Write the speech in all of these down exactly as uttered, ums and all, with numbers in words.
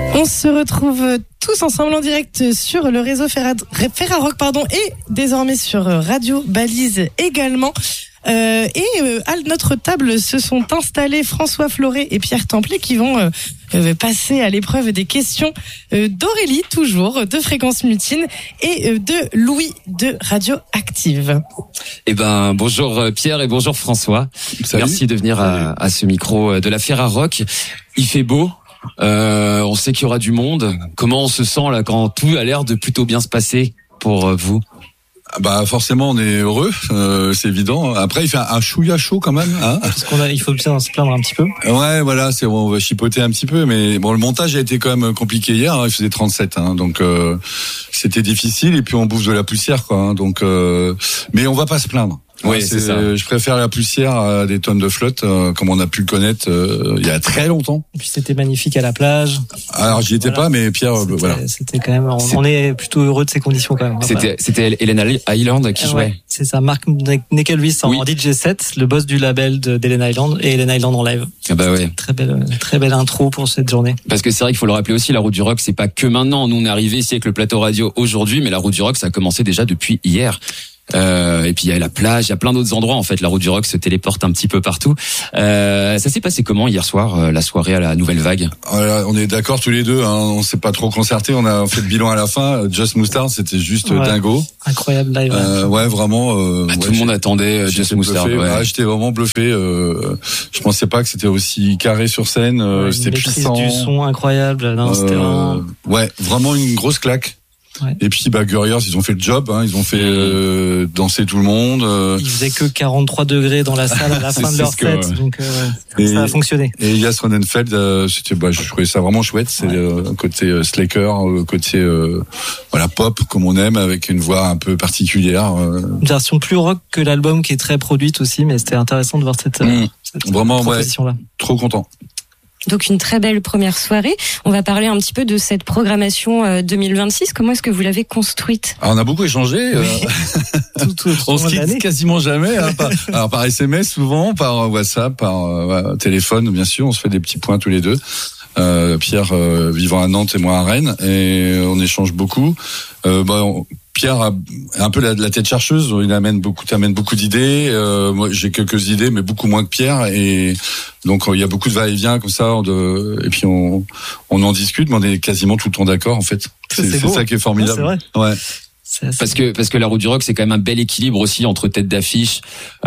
On se retrouve tous ensemble en direct sur le réseau Ferrarock pardon, et désormais sur Radio Balise également. Euh, et euh, à notre table se sont installés François Floré et Pierre Templet qui vont euh, euh, passer à l'épreuve des questions euh, d'Aurélie, toujours, de Fréquence Mutine, et euh, de Louis de Radio Active. Eh ben, bonjour Pierre et bonjour François. Salut. Merci de venir à, à ce micro de la Ferrarock. Il fait beau. Euh, on sait qu'il y aura du monde. Comment on se sent là quand tout a l'air de plutôt bien se passer pour vous? Bah forcément on est heureux, euh, c'est évident. Après il fait un chouïa chaud quand même, hein. Parce qu'on a, il faut bien se plaindre un petit peu. Ouais, voilà, c'est bon, on va chipoter un petit peu, mais bon, le montage a été quand même compliqué hier. Hein, il faisait trente-sept, hein, donc euh, c'était difficile. Et puis on bouffe de la poussière, quoi. Hein, donc, euh, mais on va pas se plaindre. Oui, c'est, c'est ça. Je préfère la poussière à des tonnes de flotte, euh, comme on a pu le connaître euh, il y a très longtemps. Et puis c'était magnifique à la plage. Alors j'y étais voilà. pas, mais Pierre, c'était, voilà. C'était quand même. On, on est plutôt heureux de ces conditions quand même. C'était, c'était Elena Island qui jouait. Ouais, c'est ça, Mark Neckelvis en oui. D J set, le boss du label de d'Elena Island et Elena Island en live. Ah bah ouais. Très belle, très belle intro pour cette journée. Parce que c'est vrai qu'il faut le rappeler aussi, la Route du Rock, c'est pas que maintenant. Nous on est arrivé ici avec le plateau radio aujourd'hui, mais la Route du Rock, ça a commencé déjà depuis hier. Euh, et puis il y a la plage, il y a plein d'autres endroits en fait. La Route du Rock se téléporte un petit peu partout. Euh, ça s'est passé comment hier soir, euh, la soirée à la Nouvelle Vague? Voilà, on est d'accord tous les deux. Hein, on s'est pas trop concerté. On a fait le bilan à la fin. Just Mustard, c'était juste ouais, dingo. Incroyable live. Euh, ouais, vraiment. Euh, bah, ouais, tout le monde attendait euh, Just Mustard. Ouais. Ouais, j'étais vraiment bluffé. Euh, je pensais pas que c'était aussi carré sur scène. Euh, ouais, c'était puissant. Du son incroyable. Non, c'était euh, vraiment... Ouais, vraiment une grosse claque. Ouais. Et puis bah Gurriers, ils ont fait le job, hein, ils ont fait euh, danser tout le monde. Euh... Ils faisaient que quarante-trois degrés dans la salle à la fin de leur set, que, ouais. donc euh, et, ça a fonctionné. Et Elias Ronenfeld, euh, c'était, bah, je trouvais ça vraiment chouette. C'est ouais. euh, côté euh, slacker, euh, côté euh, voilà pop comme on aime, avec une voix un peu particulière. Euh... Une version plus rock que l'album, qui est très produite aussi, mais c'était intéressant de voir cette, mmh. cette vraiment proposition-là. Ouais, trop content. Donc une très belle première soirée. On va parler un petit peu de cette programmation deux mille vingt-six. Comment est-ce que vous l'avez construite? Alors, on a beaucoup échangé. Euh... tout, tout, tout on se quitte quasiment jamais. Hein, par, alors par S M S souvent, par WhatsApp, par euh, téléphone bien sûr. On se fait des petits points tous les deux. Euh, Pierre euh, vivant à Nantes et moi à Rennes, et on échange beaucoup. Euh, bah, on, Pierre a un peu la, la tête chercheuse, il amène beaucoup, t'amène beaucoup d'idées. Euh, moi, j'ai quelques idées, mais beaucoup moins que Pierre, et donc il y a beaucoup de va-et-vient comme ça. De, et puis on, on en discute, mais on est quasiment tout le temps d'accord en fait. C'est, c'est, c'est ça qui est formidable. Ouais, c'est vrai. Ouais. Parce que parce que la Route du Rock, c'est quand même un bel équilibre aussi entre tête d'affiche,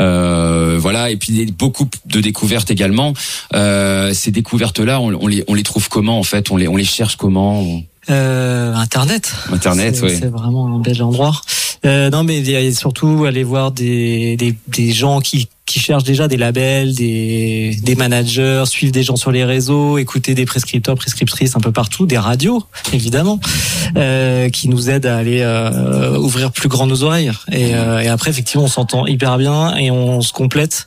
euh, voilà, et puis beaucoup de découvertes également. Euh, ces découvertes-là, on, on les on les trouve comment en fait? On les on les cherche comment? Euh, Internet. Internet, c'est, oui. C'est vraiment un bel endroit. Euh, non, mais surtout aller voir des des des gens qui qui cherchent déjà des labels, des des managers, suivre des gens sur les réseaux, écouter des prescripteurs, prescriptrices un peu partout, des radios évidemment, euh, qui nous aident à aller euh, ouvrir plus grand nos oreilles. Et, euh, et après effectivement on s'entend hyper bien et on se complète.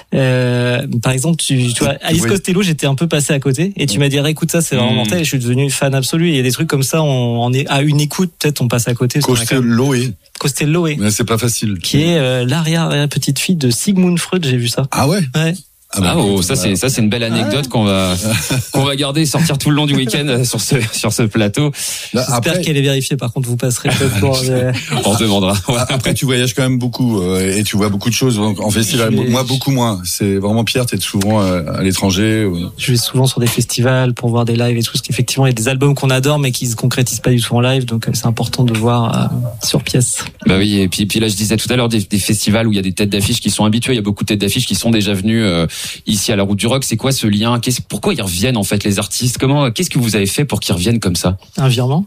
Euh, par exemple, tu, tu vois, Alice oui. Costello, j'étais un peu passé à côté et tu m'as dit écoute ça, c'est vraiment mmh. mortel. Et je suis devenu fan absolu. Et il y a des trucs comme ça, on, on est à une écoute, peut-être on passe à côté. Costello, oui. Costello, oui. Mais c'est pas facile. Qui est euh, l'arrière petite fille de Sigmund Freud, j'ai vu ça. Ah ouais. Ouais. Ah, bah, ah oh, ça c'est ça c'est une belle anecdote ah. qu'on va qu'on va garder et sortir tout le long du week-end sur ce sur ce plateau. Là, J'espère après... qu'elle est vérifiée. Par contre, vous passerez peut-être pour. Euh... On demandera. Ouais. Après, tu voyages quand même beaucoup euh, et tu vois beaucoup de choses donc, en festival. Vais... Moi, beaucoup moins. C'est vraiment Pierre. T'es souvent euh, à l'étranger. Ou... Je vais souvent sur des festivals pour voir des lives et tout. Parce qu'effectivement, il y a des albums qu'on adore mais qui se concrétisent pas du tout en live. Donc, c'est important de voir euh, sur pièce. Bah oui. Et puis puis là, je disais tout à l'heure des, des festivals où il y a des têtes d'affiches qui sont habituées. Il y a beaucoup de têtes d'affiches qui sont déjà venues euh, ici à la Route du Rock. C'est quoi ce lien? Qu'est-ce, pourquoi ils reviennent en fait les artistes? Comment, qu'est-ce que vous avez fait pour qu'ils reviennent comme ça? Un virement.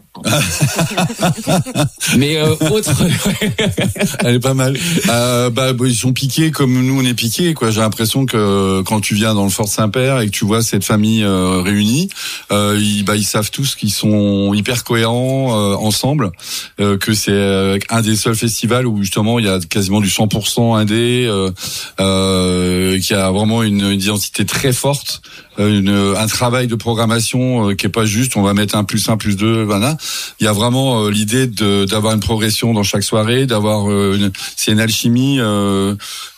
Mais euh, autre. Elle est pas mal. Euh, bah ils sont piqués comme nous on est piqués quoi. J'ai l'impression que quand tu viens dans le Fort Saint-Père et que tu vois cette famille euh, réunie, euh, ils bah ils savent tous qu'ils sont hyper cohérents euh, ensemble, euh, que c'est euh, un des seuls festivals où justement il y a quasiment du cent pour cent indé, euh, euh, qui a vraiment une, une identité très forte, une, un travail de programmation euh, qui est pas juste on va mettre un plus un plus deux, voilà. Il y a vraiment euh, l'idée de d'avoir une progression dans chaque soirée, d'avoir euh, une, c'est une alchimie euh,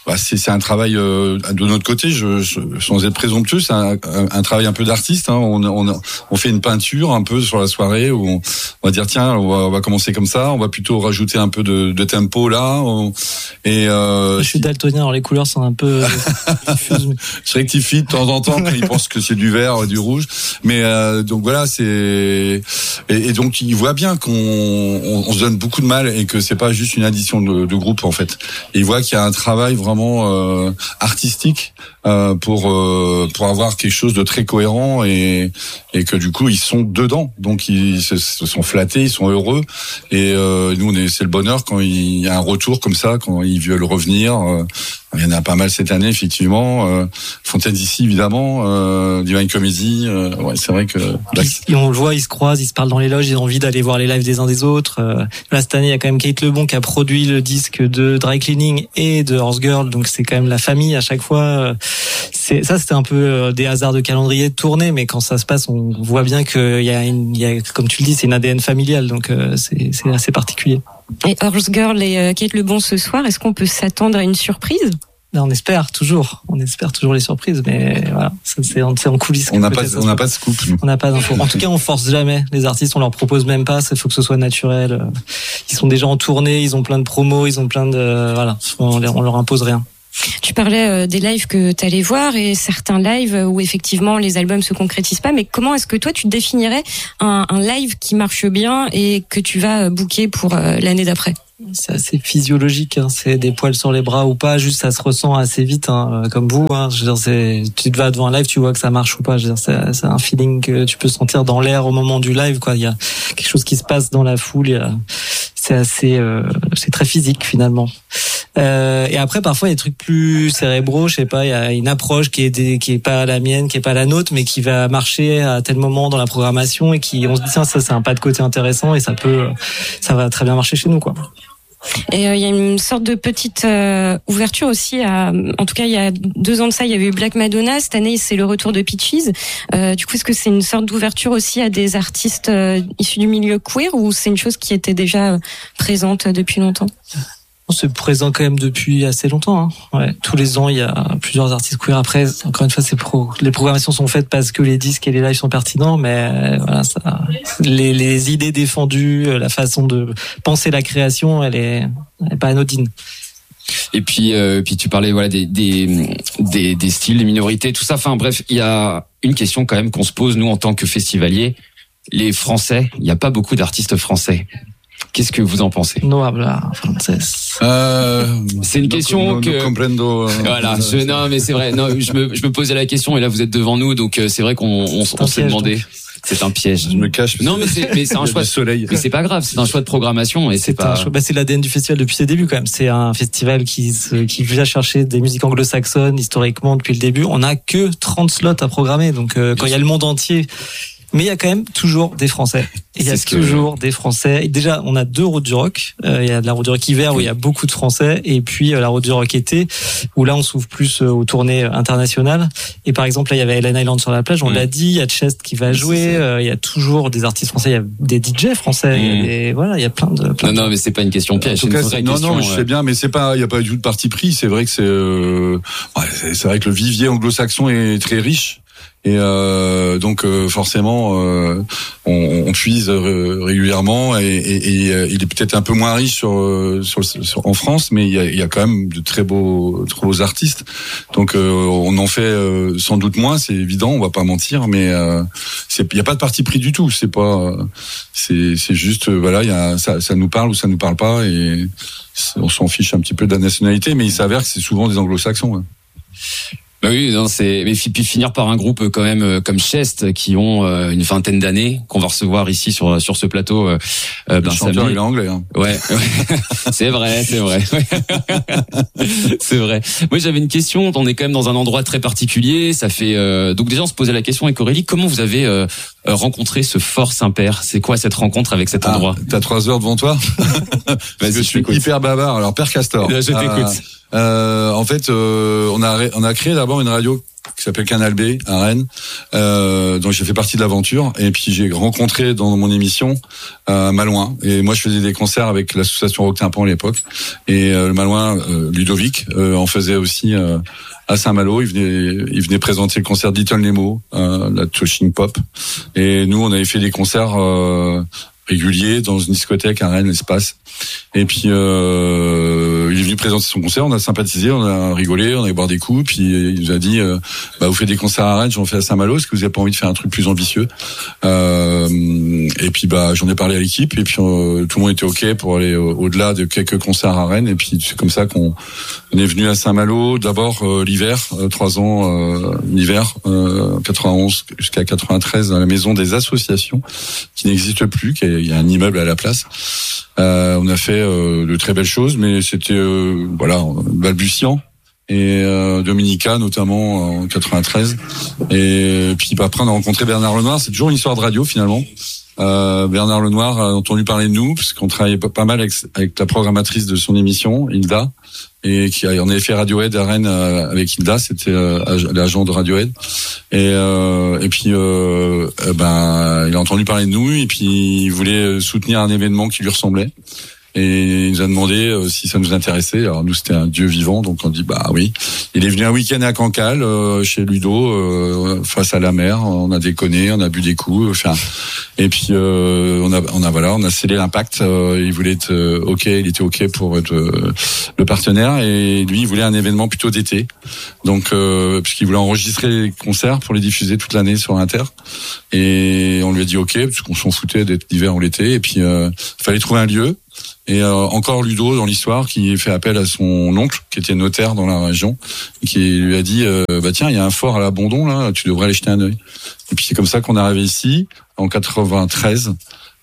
bah c'est c'est un travail euh, de notre côté, je, je sans être présomptueux, c'est un, un, un travail un peu d'artiste. Hein. On, on on fait une peinture un peu sur la soirée où on, on va dire tiens, on va, on va commencer comme ça, on va plutôt rajouter un peu de, de tempo là. On, et euh, je suis daltonien, alors les couleurs sont un peu diffuses. Mais... je rectifie de temps en temps quand ils pensent que c'est du vert, du rouge. Mais euh, donc voilà, c'est et, et donc ils voient bien qu'on on, on se donne beaucoup de mal et que c'est pas juste une addition de, de groupe en fait. Et ils voient qu'il y a un travail vraiment Euh, artistique euh, pour euh, pour avoir quelque chose de très cohérent et et que du coup ils sont dedans, donc ils se, se sont flattés, ils sont heureux et euh, nous on est c'est le bonheur quand il y a un retour comme ça, quand ils veulent revenir. Euh, il y en a pas mal cette année effectivement. Euh, Fontaine d'ici évidemment, euh, Divine Comedy. Euh, ouais, c'est vrai que là, et on le voit, ils se croisent, ils se parlent dans les loges, ils ont envie d'aller voir les lives des uns des autres. Euh, là cette année il y a quand même Kate Lebon qui a produit le disque de Dry Cleaning et de Horse Girl, donc c'est quand même la famille à chaque fois. C'est ça, c'était un peu des hasards de calendrier de tournée, mais quand ça se passe, on voit bien qu'il y a, une, il y a, comme tu le dis, c'est une A D N familiale, donc euh, c'est, c'est assez particulier. Et Horse Girl et euh, Kate Lebon ce soir, est-ce qu'on peut s'attendre à une surprise ? On espère toujours, on espère toujours les surprises, mais voilà, ça c'est en, c'est en coulisses. On n'a pas, on n'a pas de scoop. Nous. On n'a pas d'infos. En tout cas, on force jamais les artistes, on leur propose même pas. Il faut que ce soit naturel. Ils sont déjà en tournée, ils ont plein de promos, ils ont plein de, voilà, on, on leur impose rien. Tu parlais des lives que tu allais voir et certains lives où effectivement les albums se concrétisent pas, mais comment est-ce que toi tu définirais un, un live qui marche bien et que tu vas booker pour l'année d'après ? C'est assez physiologique, hein. C'est des poils sur les bras ou pas, juste ça se ressent assez vite, hein, comme vous. Hein. Je veux dire, c'est, tu te vas devant un live, tu vois que ça marche ou pas. Je veux dire, c'est, c'est un feeling que tu peux sentir dans l'air au moment du live, quoi. Il y a quelque chose qui se passe dans la foule. Il y a, c'est assez, euh, c'est très physique finalement. Euh, et après, parfois, il y a des trucs plus cérébraux. Je sais pas, il y a une approche qui est des, qui est pas la mienne, qui est pas la nôtre, mais qui va marcher à tel moment dans la programmation et qui, on se dit tiens, ça c'est un pas de côté intéressant et ça peut, ça va très bien marcher chez nous, quoi. Et il euh, y a une sorte de petite euh, ouverture aussi à, en tout cas il y a deux ans de ça il y avait eu Black Madonna, cette année c'est le retour de Peaches. Euh, du coup est-ce que c'est une sorte d'ouverture aussi à des artistes euh, issus du milieu queer ou c'est une chose qui était déjà présente depuis longtemps ? C'est présent quand même depuis assez longtemps. Hein. Ouais. Tous les ans, il y a plusieurs artistes queer. Après, encore une fois, c'est pro... les programmations sont faites parce que les disques et les lives sont pertinents, mais voilà, ça... les, les idées défendues, la façon de penser la création, elle est, elle est pas anodine. Et puis, euh, puis tu parlais voilà des, des des des styles, des minorités, tout ça. Enfin bref, il y a une question quand même qu'on se pose nous en tant que festivaliers. Les Français, il n'y a pas beaucoup d'artistes français. Qu'est-ce que vous en pensez ? No habla francés. Euh, c'est une question no, no, que. No comprendo, voilà. Je, non, mais c'est vrai. Non, je me, je me posais la question et là vous êtes devant nous, donc c'est vrai qu'on on, on s'est demandé. Donc. C'est un piège. Je me cache. Non, mais c'est, mais c'est un choix de soleil. Mais c'est pas grave. C'est un choix de programmation et c'est, c'est pas. Un choix, bah c'est l'A D N du festival depuis ses débuts quand même. C'est un festival qui se, qui vient chercher des musiques anglo-saxonnes historiquement depuis le début. On a que trente slots à programmer, donc euh, quand il y a le monde entier. Mais il y a quand même toujours des Français. Il y a toujours que... des Français. Et déjà, on a deux routes du rock. Euh, il y a la route du rock hiver où il y a beaucoup de Français, et puis euh, la route du rock été où là on s'ouvre plus euh, aux tournées internationales. Et par exemple là, il y avait Ellen Island sur la plage. On mmh. l'a dit. Il y a Chest qui va jouer. Euh, il y a toujours des artistes français. Il y a des D J français. Mmh. Et voilà, il y a plein de. Plein non, de... non, mais c'est pas une question piège. En tout cas, c'est une non, question, non, je euh... sais bien, mais c'est pas. Il y a pas du tout de parti pris. C'est vrai que c'est. Euh... Ouais, c'est, c'est vrai que le vivier anglo-saxon est très riche. Et euh, donc euh, forcément, euh, on, on puise régulièrement et, et, et il est peut-être un peu moins riche sur, sur, sur en France, mais il y a, il y a quand même de très beaux, très beaux artistes. Donc euh, on en fait euh, sans doute moins, c'est évident, on va pas mentir, mais euh, c'est, il y a pas de parti pris du tout. C'est pas, c'est, c'est juste euh, voilà, il y a ça, ça nous parle ou ça nous parle pas et on s'en fiche un petit peu de la nationalité, mais il s'avère que c'est souvent des Anglo-Saxons. Ouais. Bah oui, non, c'est mais puis finir par un groupe quand même comme Chest qui ont euh, une vingtaine d'années qu'on va recevoir ici sur sur ce plateau. Euh, le ben, chanteur il est anglais. Hein. Ouais, ouais. c'est vrai, c'est vrai, c'est vrai. Moi j'avais une question. On est quand même dans un endroit très particulier. Ça fait euh, donc déjà on se posait la question avec Aurélie. Comment vous avez euh, rencontré ce Fort Saint-Père ? C'est quoi cette rencontre avec cet endroit ? ah, T'as trois heures devant toi. Parce que je suis hyper bavard. Alors Père Castor. Là, je t'écoute. Euh, en fait, euh, on a on a créé d'abord une radio qui s'appelle Canal B à Rennes, euh, donc j'ai fait partie de l'aventure et puis j'ai rencontré dans mon émission euh, Malouin, et moi je faisais des concerts avec l'association Rock Tympan à l'époque, et euh, le Malouin euh, Ludovic euh, en faisait aussi euh, à Saint-Malo. Il venait il venait présenter le concert d'Eton Nemo, euh, la Touching Pop, et nous on avait fait des concerts euh, régulier dans une discothèque à Rennes, l'Espace. Et puis euh, il est venu présenter son concert, on a sympathisé, on a rigolé, on a boire des coups, puis il nous a dit euh, bah vous faites des concerts à Rennes, j'en fais à Saint-Malo, est-ce que vous avez pas envie de faire un truc plus ambitieux? euh, Et puis bah j'en ai parlé à l'équipe, et puis euh, tout le monde était ok pour aller au- au-delà de quelques concerts à Rennes, et puis c'est comme ça qu'on on est venu à Saint-Malo. D'abord euh, l'hiver, euh, trois ans euh, l'hiver, euh, quatre-vingt-onze jusqu'à quatre-vingt-treize, dans la maison des associations qui n'existe plus, qui est- il y a un immeuble à la place. Euh, on a fait euh, de très belles choses, mais c'était euh, voilà balbutiant. Et euh, Dominica notamment en quatre-vingt-treize. Et puis après on a rencontré Bernard Lenoir. C'est toujours une histoire de radio finalement. Euh, Bernard Lenoir a entendu parler de nous parce qu'on travaillait pas, pas mal avec, avec la programmatrice de son émission, Hilda, et qui a, on avait fait Radiohead à Rennes euh, avec Hilda, c'était euh, l'agent de Radiohead. Et euh, et puis euh, euh, ben il a entendu parler de nous, et puis il voulait soutenir un événement qui lui ressemblait. Et il nous a demandé euh, si ça nous intéressait. Alors nous c'était un dieu vivant, donc on dit bah oui. Il est venu un week-end à Cancale euh, chez Ludo, euh, face à la mer. On a déconné, on a bu des coups. Enfin, et puis euh, on a on a voilà, on a scellé l'impact. Euh, il voulait être euh, ok, il était ok pour être euh, le partenaire, et lui il voulait un événement plutôt d'été. Donc euh, puisqu'il voulait enregistrer les concerts pour les diffuser toute l'année sur Inter. Et on lui a dit ok, parce qu'on s'en foutait d'être l'hiver ou l'été. Et puis euh, il fallait trouver un lieu. Et euh, encore Ludo dans l'histoire qui fait appel à son oncle qui était notaire dans la région, et qui lui a dit euh, bah tiens il y a un fort à l'Abandon là, tu devrais aller jeter un œil. Et puis c'est comme ça qu'on est arrivé ici en quatre-vingt-treize,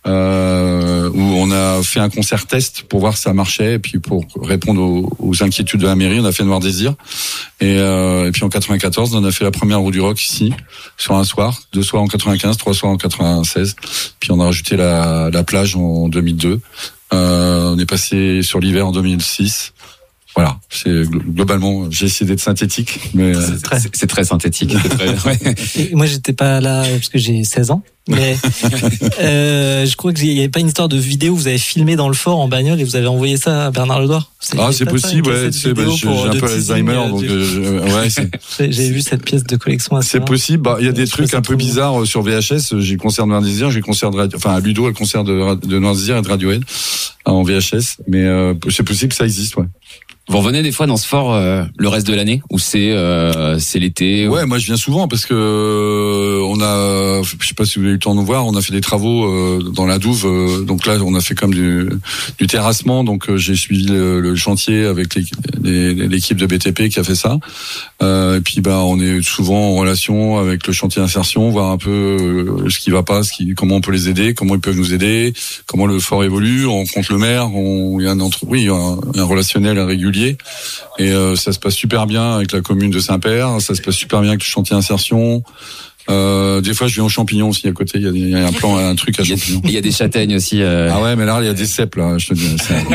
euh, où on a fait un concert test pour voir si ça marchait, et puis pour répondre aux, aux inquiétudes de la mairie on a fait Noir Désir. Et, euh, et puis en quatre-vingt-quatorze on a fait la première roue du rock ici sur un soir, deux soirs en quatre-vingt-quinze, trois soirs en quatre-vingt-seize, puis on a rajouté la, la plage en deux mille deux. Euh, on est passé sur l'hiver en deux mille six. Voilà, c'est globalement, j'ai essayé d'être synthétique, mais euh, C'est très, c'est très synthétique. C'est très, ouais. Et moi, j'étais pas là parce que j'ai seize ans. Mais euh, je crois qu'il n'y avait pas une histoire de vidéo. Vous avez filmé dans le fort en bagnole et vous avez envoyé ça à Bernard Lenoir. ah c'est possible, ouais. C'est, bah, j'ai un peu Alzheimer, donc euh, ouais. C'est, j'ai, j'ai vu cette pièce de collection. Assez c'est rare. possible. Bah, il y a des Je trucs un peu bizarres sur V H S. J'ai le concert de Noir Désir, j'ai le concert de Radio... enfin à Ludo, le concert de, de Noir Désir et de Radiohead en V H S. Mais euh, c'est possible que ça existe, ouais. Vous revenez des fois dans ce fort euh, le reste de l'année, ou c'est euh, c'est l'été? Ouais, moi je viens souvent parce que euh, on a, je sais pas si vous avez eu le temps de nous voir, on a fait des travaux euh, dans la douve. Euh, donc là, on a fait comme du, du terrassement. Donc euh, j'ai suivi le, le chantier avec les, les, l'équipe de B T P qui a fait ça. Euh, et puis bah on est souvent en relation avec le chantier d'insertion, voir un peu euh, ce qui va pas, ce qui, comment on peut les aider, comment ils peuvent nous aider, comment le fort évolue. On rencontre le maire, on, il y a un entre, oui, il y a un, un relationnel régulier. Et euh, ça se passe super bien avec la commune de Saint-Père, ça se passe super bien avec le chantier d'insertion. Euh, des fois, je viens aux champignons aussi à côté. Il y a, des, il y a un plan, un truc à champignons. Il y a des châtaignes aussi. Euh... Ah ouais, mais là, il y a des cèpes là. Je te dis.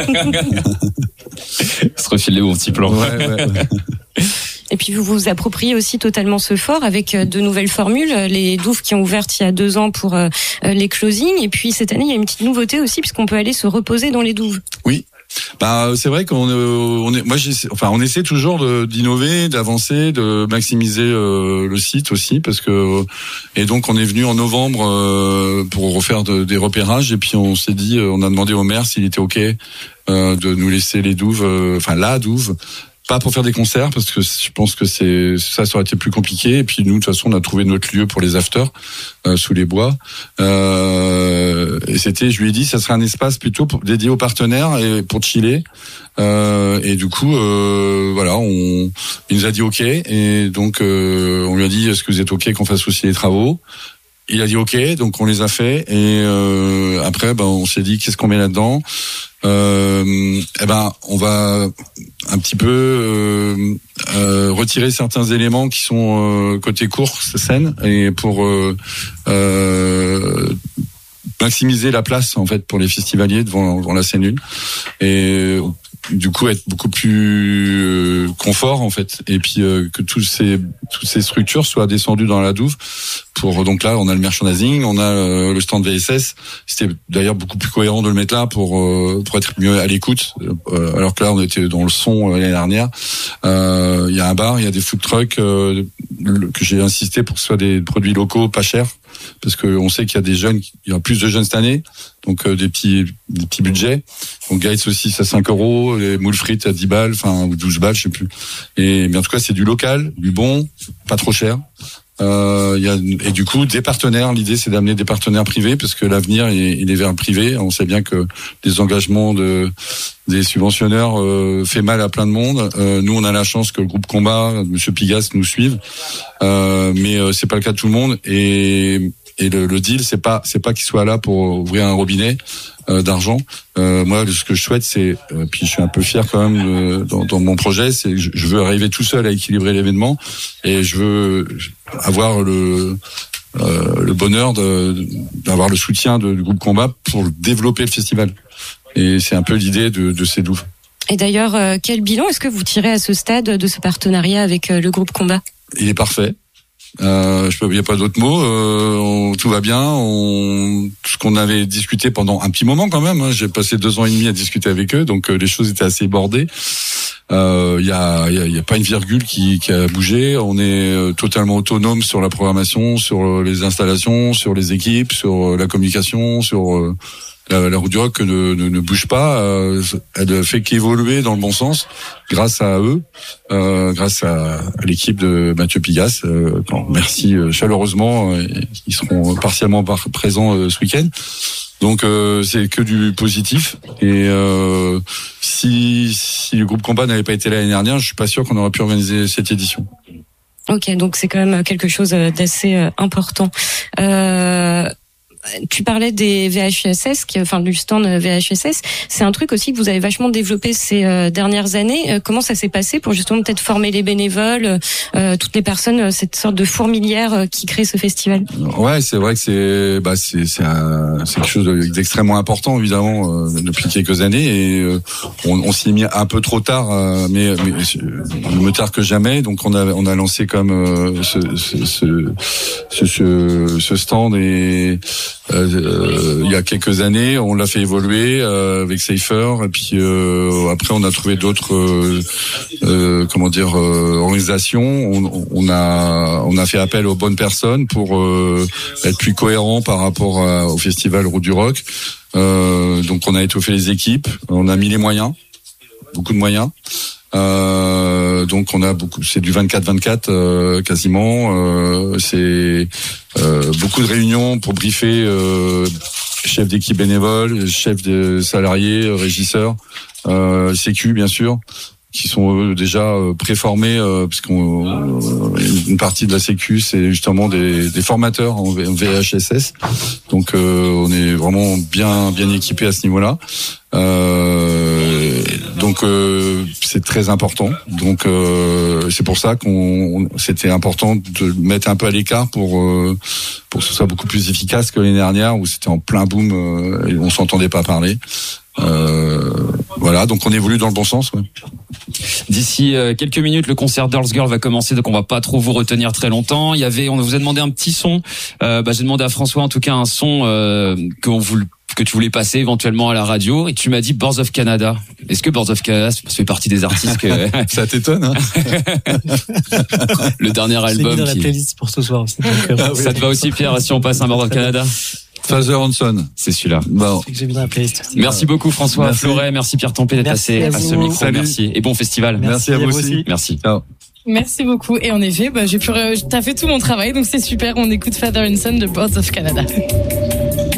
Se refiler mon petit plan. Ouais, ouais, ouais. Et puis vous vous appropriez aussi totalement ce fort avec de nouvelles formules, les douves qui ont ouvert il y a deux ans pour euh, les closings. Et puis cette année, il y a une petite nouveauté aussi puisqu'on peut aller se reposer dans les douves. Oui. Bah c'est vrai qu'on on est moi j'essaie, enfin on essaie toujours de, d'innover, d'avancer, de maximiser euh, le site aussi parce que et donc on est venu en novembre euh, pour refaire de, des repérages et puis on s'est dit on a demandé au maire s'il était ok euh, de nous laisser les douves, euh, enfin la douve. Pas pour faire des concerts parce que je pense que c'est ça, ça aurait été plus compliqué. Et puis nous, de toute façon, on a trouvé notre lieu pour les afters euh, sous les bois. Euh, et c'était, je lui ai dit, ça serait un espace plutôt pour, dédié aux partenaires et pour chiller. Euh, et du coup, euh, voilà, on, il nous a dit ok. Et donc, euh, on lui a dit, est-ce que vous êtes ok qu'on fasse aussi les travaux? Il a dit ok, donc on les a fait. Et euh, après, ben, on s'est dit, qu'est-ce qu'on met là-dedans? Euh, eh ben, on va un petit peu euh, euh, retirer certains éléments qui sont euh, côté course scène et pour euh, euh, maximiser la place en fait pour les festivaliers devant, devant la scène une. Et du coup être beaucoup plus euh, confort en fait, et puis euh, que tous ces toutes ces structures soient descendues dans la douve. Pour donc là, on a le merchandising, on a euh, le stand V S S. C'était d'ailleurs beaucoup plus cohérent de le mettre là pour euh, pour être mieux à l'écoute. Euh, alors que là, on était dans le son euh, l'année dernière. Il euh, y a un bar, il y a des food trucks euh, que j'ai insisté pour que ce soit des produits locaux, pas chers, parce que on sait qu'il y a des jeunes, il y a plus de jeunes cette année, donc euh, des petits des petits budgets. Donc Gates saucisse à cinq euros, les moules frites à dix balles, enfin ou douze balles, je sais plus. Et mais en tout cas, c'est du local, du bon, pas trop cher. Euh, y a, et du coup des partenaires. L'idée c'est d'amener des partenaires privés parce que l'avenir il, il est vers le privé. On sait bien que les engagements de des subventionneurs euh, fait mal à plein de monde. Euh, nous on a la chance que le groupe Combat, Monsieur Pigas nous suive, euh, mais euh, c'est pas le cas de tout le monde. Et et le, le deal c'est pas c'est pas qu'il soit là pour ouvrir un robinet euh, d'argent. Euh, moi, ce que je souhaite, c'est, euh, puis je suis un peu fier quand même euh, dans, dans mon projet, c'est que je, je veux arriver tout seul à équilibrer l'événement et je veux avoir le euh, le bonheur de, d'avoir le soutien de, du groupe Combat pour développer le festival. Et c'est un peu l'idée de, de ces douves. Et d'ailleurs, euh, quel bilan est-ce que vous tirez à ce stade de ce partenariat avec euh, le groupe Combat ? Il est parfait. Euh, je peux, il n'y a pas d'autres mots. Euh, on, tout va bien. On, ce qu'on avait discuté pendant un petit moment quand même. Hein, j'ai passé deux ans et demi à discuter avec eux, donc euh, les choses étaient assez bordées. Il euh, y a, il y a, y a pas une virgule qui, qui a bougé. On est euh, totalement autonome sur la programmation, sur les installations, sur les équipes, sur la communication, sur euh, La, la route du rock ne, ne, ne bouge pas, euh, elle fait qu'évoluer dans le bon sens grâce à eux, euh, grâce à, à l'équipe de Mathieu Pigas. Euh, bon, merci euh, chaleureusement, euh, ils seront partiellement par, présents euh, ce week-end. Donc euh, c'est que du positif. Et euh, si, si le groupe Combat n'avait pas été là l'année dernière, je suis pas sûr qu'on aurait pu organiser cette édition. Ok, donc c'est quand même quelque chose d'assez important. Euh... Tu parlais des V H S S, qui, enfin du stand V H S S. C'est un truc aussi que vous avez vachement développé ces euh, dernières années. Euh, comment ça s'est passé pour justement peut-être former les bénévoles, euh, toutes les personnes, euh, cette sorte de fourmilière euh, qui crée ce festival ? Ouais, c'est vrai que c'est bah c'est c'est, un, c'est quelque chose d'extrêmement important évidemment euh, depuis quelques années et euh, on, on s'y est mis un peu trop tard, euh, mais, mais mieux tard que jamais. Donc on a on a lancé comme euh, ce, ce, ce ce ce ce stand et Euh, il y a quelques années, on l'a fait évoluer euh, avec Safer, et puis euh, après on a trouvé d'autres, euh, euh, comment dire, euh, organisations. On, on a on a fait appel aux bonnes personnes pour euh, être plus cohérent par rapport à, au festival Route du Rock. Euh, donc on a étoffé les équipes, on a mis les moyens, beaucoup de moyens. Euh, donc on a beaucoup, c'est du vingt-quatre vingt-quatre euh, quasiment. Euh, c'est euh, beaucoup de réunions pour briefer euh, chefs d'équipe bénévoles, chefs de salariés, régisseurs, euh, Sécu bien sûr, qui sont eux, déjà euh, préformés, euh, puisqu'on euh, une partie de la Sécu c'est justement des, des formateurs en V H S S. Donc euh, on est vraiment bien bien équipé à ce niveau-là. Euh, donc euh, c'est très important. Donc euh, c'est pour ça qu'on c'était important de le mettre un peu à l'écart pour euh, pour que ce soit beaucoup plus efficace que l'année dernière où c'était en plein boom euh, et on s'entendait pas parler. Euh, voilà, donc on évolue dans le bon sens. Ouais. D'ici euh, quelques minutes, le concert Girls Girl va commencer, donc on va pas trop vous retenir très longtemps. Il y avait, on vous a demandé un petit son. Euh, bah, j'ai demandé à François, en tout cas, un son euh, qu'on vous que tu voulais passer éventuellement à la radio, et tu m'as dit Birds of Canada. Est-ce que Birds of Canada fait partie des artistes que ça t'étonne, hein? Le dernier album. Je l'ai mis dans qui... la playlist pour ce soir aussi. Donc, euh, ah, oui. Ça te va aussi, Pierre, si on passe un Birds of Canada? Father Hanson, c'est celui-là. Bon. C'est que j'ai mis dans la playlist aussi. Merci beaucoup François merci. Fleuret, merci Pierre Tempé d'être passé à, à ce micro. Salut. Merci et bon festival. Merci, merci à vous aussi. Merci. Ciao. Merci beaucoup. Et en effet, bah, j'ai pu, t'as fait tout mon travail, donc c'est super. On écoute Father and Son de Birds of Canada.